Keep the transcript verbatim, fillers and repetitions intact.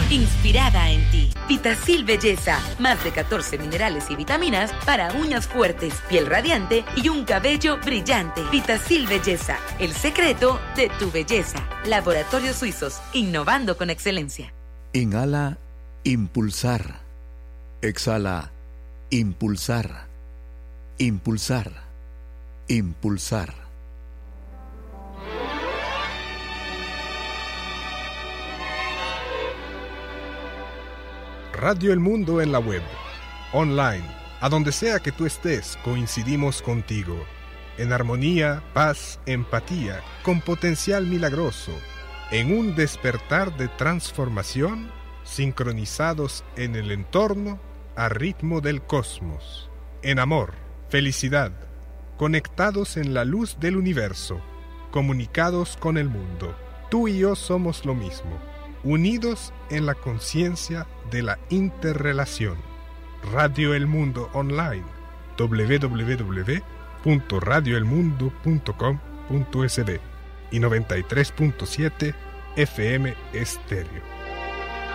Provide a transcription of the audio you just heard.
inspirada en ti. Vitacil Belleza, más de catorce minerales y vitaminas para uñas fuertes, piel radiante y un cabello brillante. Vitacil Belleza, el secreto de tu belleza. Laboratorios Suizos, innovando con excelencia. Inhala, impulsar. Exhala, impulsar. Impulsar. Impulsar. Radio El Mundo en la web, online, a donde sea que tú estés, coincidimos contigo. En armonía, paz, empatía, con potencial milagroso, en un despertar de transformación, sincronizados en el entorno, a ritmo del cosmos. En amor, felicidad, conectados en la luz del universo, comunicados con el mundo. Tú y yo somos lo mismo, unidos en la conciencia de la interrelación. Radio El Mundo Online, doble u doble u doble u punto radio el mundo punto com punto es de y noventa y tres punto siete F M Estéreo.